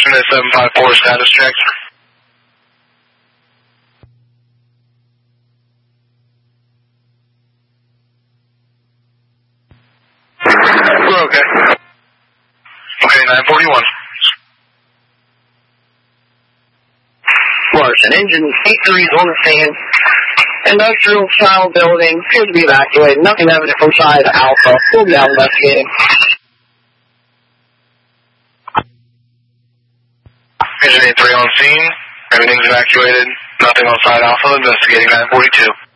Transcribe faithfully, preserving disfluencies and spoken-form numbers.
Smith seven five four, status check. We're okay. Okay, nine forty-one. Larson, engine eight three is on the scene. Industrial style building, appears to be evacuated. Nothing evident from side Alpha. We'll be out investigating. Engine eight three on scene. Everything's evacuated. Nothing on side Alpha. Investigating nine forty-two.